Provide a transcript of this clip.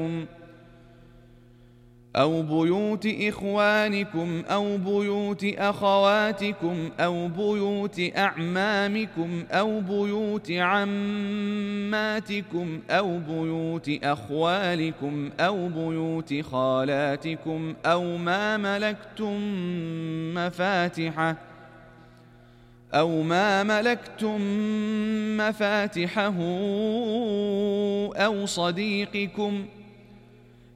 أو بيوت إخوانكم أو بيوت أخواتكم أو بيوت أعمامكم أو بيوت عماتكم أو بيوت أخوالكم أو بيوت خالاتكم أو ما ملكتم مفاتحه أو صديقكم